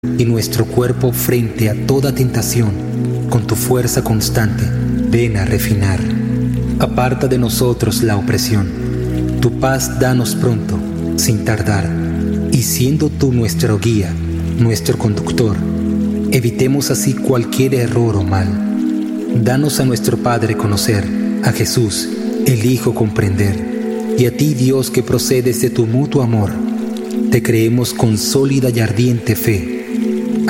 y nuestro cuerpo frente a toda tentación, con tu fuerza constante, ven a refinar. Aparta de nosotros la opresión, tu paz danos pronto, sin tardar, y siendo tú nuestro guía, nuestro conductor, evitemos así cualquier error o mal. Danos a nuestro Padre conocer, a Jesús, el Hijo comprender, y a ti, Dios, que procedes de tu mutuo amor, te creemos con sólida y ardiente fe,